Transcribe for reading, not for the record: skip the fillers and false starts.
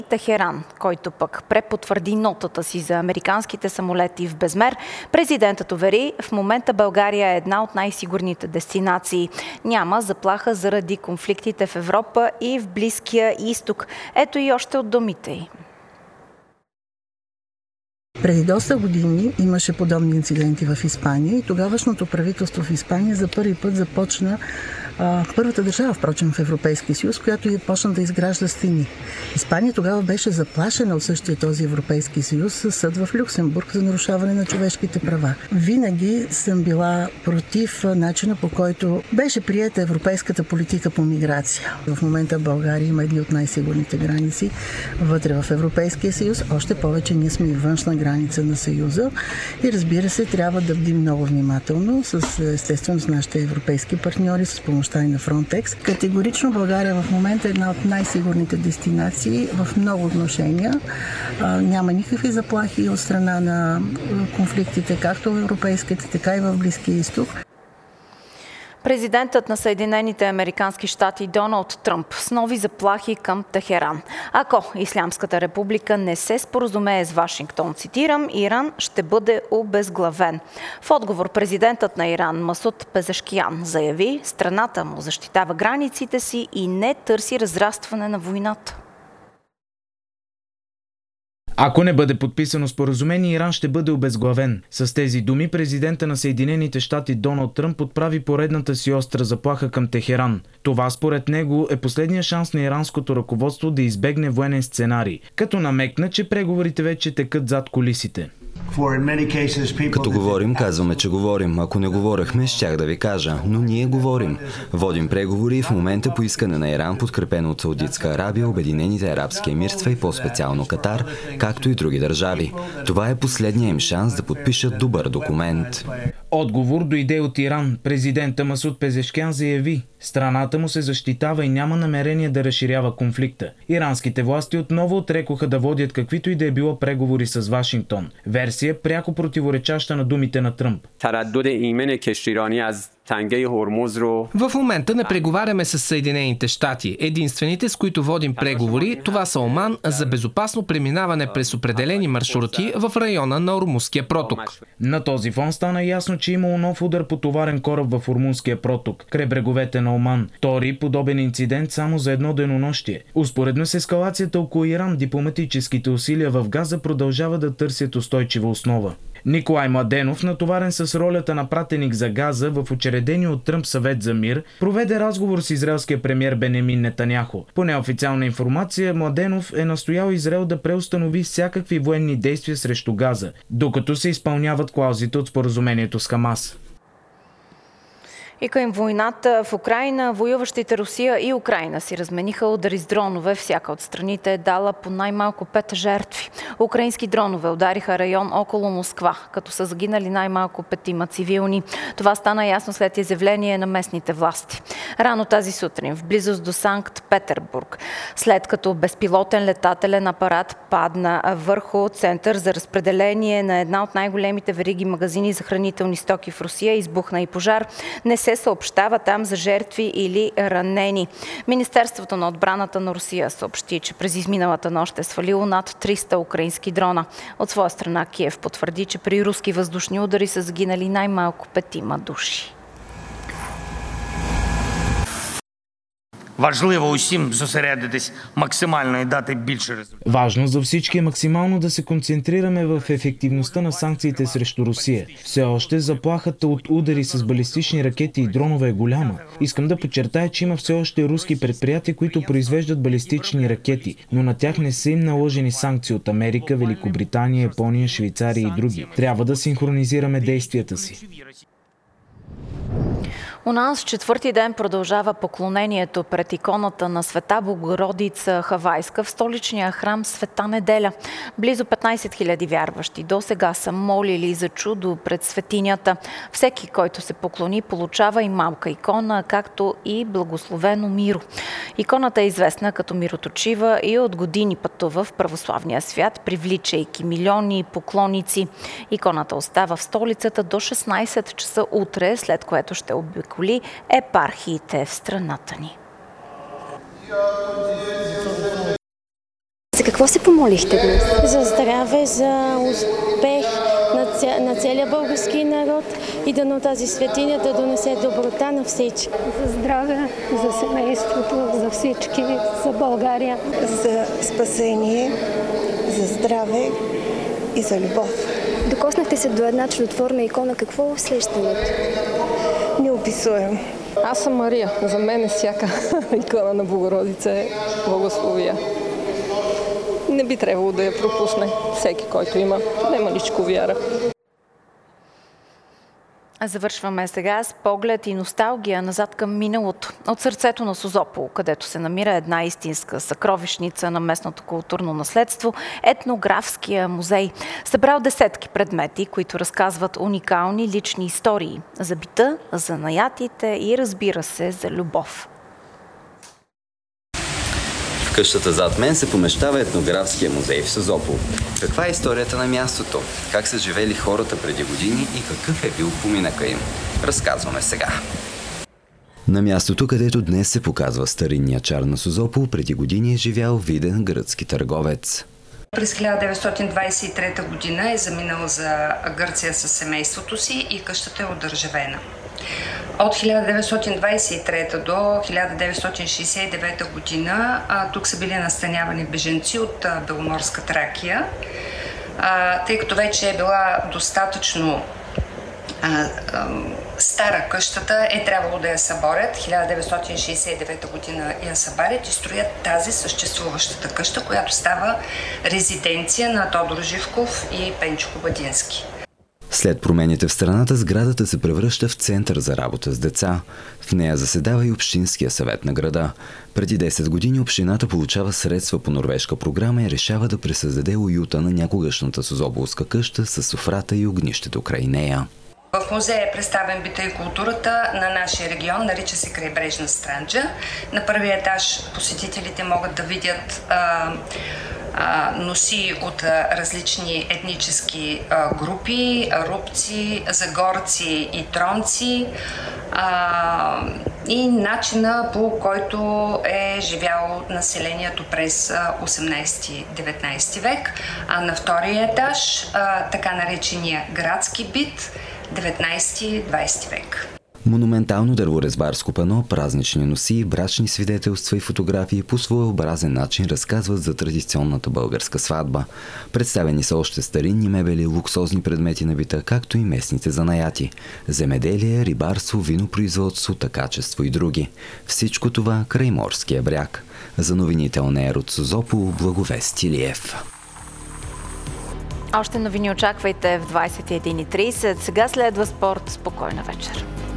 Техеран, който пък препотвърди нотата си за американските самолети в безмер. Президентът увери, в момента България е една от най-сигурните дестинации. Няма заплаха заради конфликтите в Европа и в Близкия изток. Ето и още от думите й. Преди доста години имаше подобни инциденти в Испания и тогавашното правителство в Испания за първи път започна първата държава, впрочем, в Европейския съюз, която почна да изгражда стени. Испания тогава беше заплашена от същия този Европейски съюз със съд в Люксембург за нарушаване на човешките права. Винаги съм била против начина, по който беше приета европейската политика по миграция. В момента в България има едни от най-сигурните граници вътре в Европейския съюз. Още повече ние сме и външна граница на Съюза и разбира се, трябва да бдим много внимателно естествено с нашите европейски партньори, с помощта и на Frontex. Категорично България в момента е една от най-сигурните дестинации в много отношения. Няма никакви заплахи от страна на конфликтите, както в европейските, така и в Близкия изток. Президентът на Съединените американски щати Доналд Тръмп с нови заплахи към Техеран. Ако Ислямската република не се споразумее с Вашингтон, цитирам, Иран ще бъде обезглавен. В отговор президентът на Иран Масуд Пезешкиян заяви, страната му защитава границите си и не търси разрастване на войната. Ако не бъде подписано споразумение, Иран ще бъде обезглавен. С тези думи президента на Съединените щати Доналд Тръмп отправи поредната си остра заплаха към Техеран. Това според него е последния шанс на иранското ръководство да избегне военен сценарий, като намекна, че преговорите вече текат зад кулисите. Като говорим, казваме, че говорим. Ако не говорехме, щях да ви кажа. Но ние говорим. Водим преговори и в момента по искане на Иран, подкрепено от Саудитска Арабия, Обединените арабски емирства и по-специално Катар, както и други държави. Това е последния им шанс да подпишат добър документ. Отговор дойде от Иран. Президента Масуд Пезешкиян заяви, страната му се защитава и няма намерение да разширява конфликта. Иранските власти отново отрекоха да водят каквито и да е било преговори с Вашингтон. Версия пряко противоречаща на думите на Тръмп. В момента не преговаряме с Съединените щати. Единствените, с които водим преговори, това са Оман за безопасно преминаване през определени маршрути в района на Ормузския проток. На този фон стана ясно, че имало нов удар по товарен кораб в Ормузския проток, край бреговете на Оман. Втори подобен инцидент само за едно денонощие. Успоредно с ескалацията около Иран, дипломатическите усилия в Газа продължават да търсят устойчива основа. Николай Младенов, натоварен с ролята на пратеник за Газа в учредения от Тръмп съвет за мир, проведе разговор с израелския премиер Бенемин Нетаняху. По неофициална информация, Младенов е настоял Израел да преустанови всякакви военни действия срещу Газа, докато се изпълняват клаузите от споразумението с Хамас. И към войната в Украйна, воюващите Русия и Украйна си размениха удари с дронове. Всяка от страните е дала по най-малко 5 жертви. Украински дронове удариха район около Москва, като са загинали най-малко 5 цивилни. Това стана ясно след изявление на местните власти. Рано тази сутрин, в близост до Санкт-Петербург, след като безпилотен летателен апарат падна върху център за разпределение на една от най-големите вериги магазини за хранителни стоки в Русия, избухна и пожар. Не се съобщава там за жертви или ранени. Министерството на отбраната на Русия съобщи, че през изминалата нощ е свалило над 300 украински дрона. От своя страна Киев потвърди, че при руски въздушни удари са загинали най-малко 5 души. Важливо усім зосередитись максимально і дати більше результатів. Важно за всички е максимално да се концентрираме в ефективността на санкциите срещу Русия. Все още заплахата от удари с балистични ракети и дронове е голяма. Искам да подчертая, че има все още руски предприятия, които произвеждат балистични ракети, но на тях не са им наложени санкции от Америка, Великобритания, Япония, Швейцария и други. Трябва да синхронизираме действията си. У нас четвърти ден продължава поклонението пред иконата на Света Богородица Хавайска в столичния храм Света Неделя. Близо 15 000 вярващи до сега са молили за чудо пред светинята. Всеки, който се поклони, получава и малка икона, както и благословено миро. Иконата е известна като мироточива и от години пътува в православния свят, привличайки милиони поклонници. Иконата остава в столицата до 16 часа утре, след което ще обиколи епархиите в страната ни. какво се помолихте днес? За здраве, за успех на целия български народ и дано тази светиня да донесе доброта на всички. За здраве, за семейството, за всички, за България. За спасение, за здраве и за любов. Докоснахте се до една чудотворна икона. Какво е усещането? Неописуем. Аз съм Мария. За мен е всяка икона на Богородица е благословия. Не би трябвало да я пропусне всеки, който има немаличко вяра. Завършваме сега с поглед и носталгия назад към миналото. От сърцето на Созопол, където се намира една истинска съкровищница на местното културно наследство, етнографския музей. Събрал десетки предмети, които разказват уникални лични истории за бита, за занаятите и, разбира се, за любов. В къщата зад мен се помещава етнографския музей в Созопол. Каква е историята на мястото? Как са живели хората преди години и какъв е бил поминъка им? Разказваме сега. На мястото, където днес се показва старинния чар на Созопол, преди години е живял виден гръцки търговец. През 1923 година е заминал за Гърция със семейството си и къщата е одържавена. От 1923 до 1969 година тук са били настанявани бежанци от Беломорска Тракия. Тъй като вече е била достатъчно стара къщата, е трябвало да я съборят. 1969 година я събарят и строят тази съществуващата къща, която става резиденция на Тодор Живков и Пенчо Кобадински. След промените в страната, сградата се превръща в център за работа с деца. В нея заседава и Общинския съвет на града. Преди 10 години общината получава средства по норвежка програма и решава да пресъздаде уюта на някогашната Созополска къща с софрата и огнището край нея. В музея е представен бита и културата на нашия регион, нарича се Крайбрежна Странджа. На първия етаж посетителите могат да видят носи от различни етнически групи, рубци, загорци и тронци и начина, по който е живяло населението през 18-19 век, а на втория етаж така наречения градски бит 19-20 век. Монументално дърворезбарско пано, празнични носи, брачни свидетелства и фотографии по своеобразен начин разказват за традиционната българска сватба. Представени са още старинни мебели, луксозни предмети на бита, както и местните занаяти. Земеделие, рибарство, винопроизводство, такачество и други. Всичко това край морския бряг. За новините ОНР от Созопол, Благовест Илиев. Още новини очаквайте в 21:30. Сега следва спорт. Спокойна вечер.